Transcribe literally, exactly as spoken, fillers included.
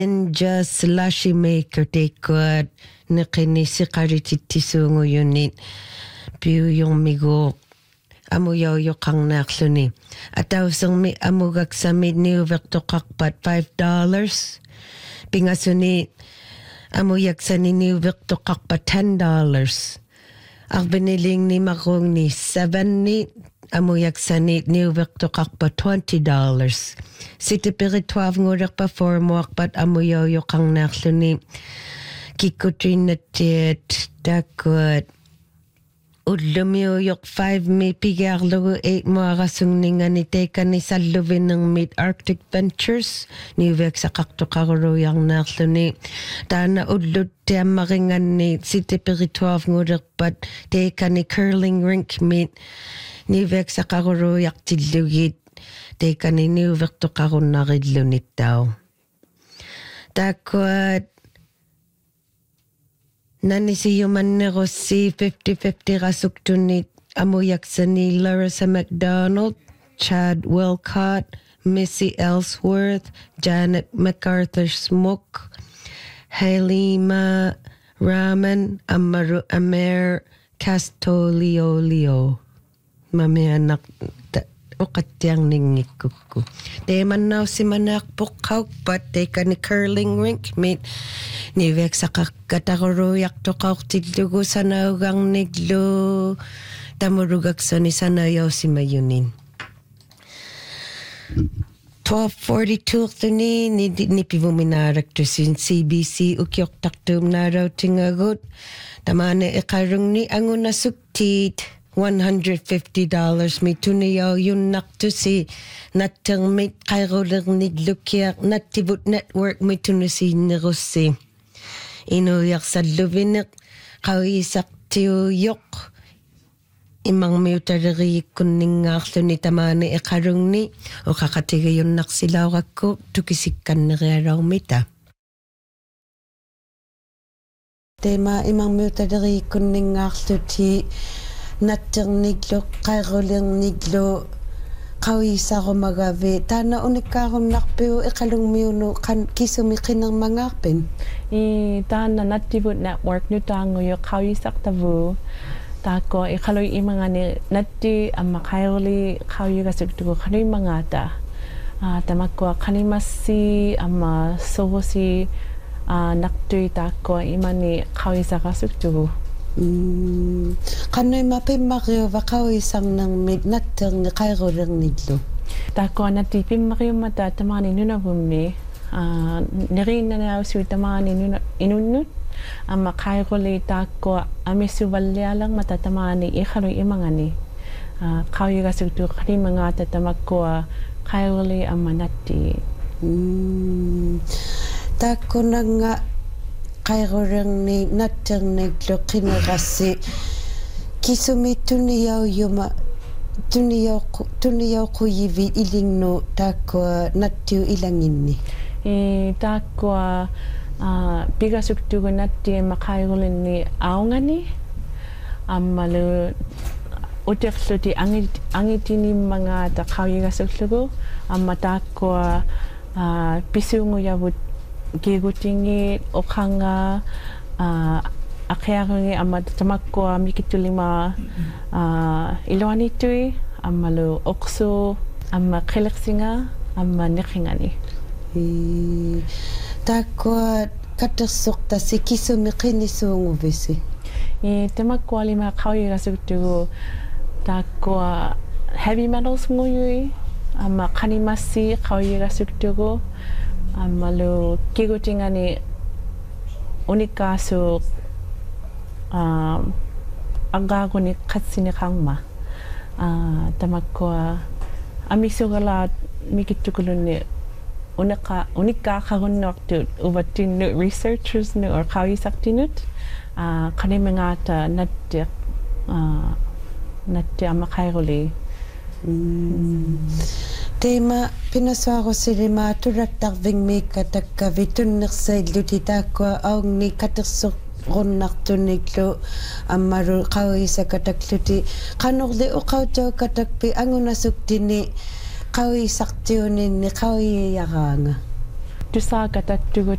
Ninja slushy maker tekod neqinisiqaritittisungu yunit piuyummigu amuyauyoqarnaarluni atausermi amugaksamit niuvertoqarpat five dollars pingasuni amuyaksani niuvertoqarpat ten dollars arbenilingni marungni seven ni amuyaksani niuvertoqarpat twenty dollars sitipirituavngullerpa formuarpat amuyauyoqarnaarluni kikkutinatiat takut ullumiuyuq five mi pigaarlugu eight muarasungninngani teikani salluvinnermit Arctic Ventures niuveksaqartoqaruluyarnaarluni taana ullut tiammaringanni sitipirituavngullerpat teikani curling rink mit niuveksaqaruluyartillugit teikani niuvertoqarunnarillunittau takut Nanisiyumannerussi fifty-fifty rasuktunit amuyaksani Larissa McDonald, Chad Wilcott, Missy Ellsworth, Janet MacArthur Smook, Halima Raman, Amaru Amer Castoliolio. Mamianak uqattiang ningikukku. Te mannaw si manaqpuqqauk pat te kani curling rink mit niveksaqaqqataquruuyartoqaortillugu sanaugarniglu tamurugaksani sanayaw si mayunin. twelve forty-two tuni ni nipivuminaraktusin C B C ukiortartuum naarautingagut tamane iqarungni angunasuktiit one hundred fifty dollars mi tuniyaw yunnartusi nattermit qairulerniglukiaq nattibut network mi tunusiinnerussi inuyarsalluvineq qawisaqtiuyuq imangmiutaleriikkunningaarluni tamaani iqarungni uqaqatigayunnarsilaurakku tukisikkanerialaumita tema imangmiutaleriikkunningaarluti natterniglu qairulerniglu qawisarumagavi taana unikkaarunarpiu iqalungmiunu qan kisumi qinermangaarpin I taana nattibut network nutaanguyu qawisartavu taako iqalui imangani natti amma qairuli qawiyugasuktugu qanuimangata tamakua qanimassi amma sovosi naqtui taako imani qawisaqasuktugu Mm. Kanay mapimmakyo vakawisarnermit natterni qairulerniglu taako natti pimmakiyumata tamani nunavummi nerinnanausui tamani inunnut amma qairuli taako amisuvallialang mata tamani iqalui imangani qawiyugasuktu qanimangata tamakua qairuli amma natti taako nanga qairullerni natterniglu qinerassi kisumi tuniyaw yuma tuniyaw tuniyaw quyivi ilingnu taakua nattiu ilanginni I taakua pigasuktugu natti maqairullinni aungani ammalu uterluti angitinimmangata qawiyugasuklugu amma taakua pisiunguyavut gigutingi oqanga aqiarungi amma tamakua mikitulima iluanitui ammalu oqsu amma qiliqsinga amma niqingani taakua katersuqtasi kisumi qinisuunguvisi I tamakua lima qawiyugasuktugu taakua heavy metals nguyui amma qanimassi qawiyugasuktugu amalu kigutingani unikasu um, agaguni katsini kangma tamakua amisugala mikitukuluni unika unika kagunnaqtut uvatinu researchers nu or qawisaqtinut qanimangata natti natti amaqairuli tema pinasuarussilima turattarvingmiikka takkavi tunnersailluti taakkua aungni katersuq runnartuniglu ammalu qawisakatakluti qanorli uqautaukatakpi angunasuktini qawisartiuninni qawiyaraanga tusaqatattugut